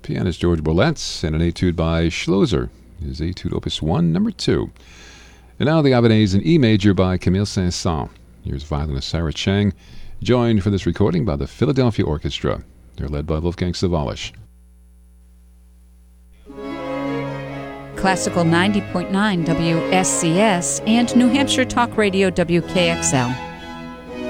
Pianist George Bourletz, and an etude by Schlosser, his Etude Opus 1, number 2. And now the Ave in E major by Camille Saint-Saëns. Here's violinist Sarah Chang, joined for this recording by the Philadelphia Orchestra. They're led by Wolfgang Sawallisch. Classical 90.9 WSCS and New Hampshire Talk Radio WKXL.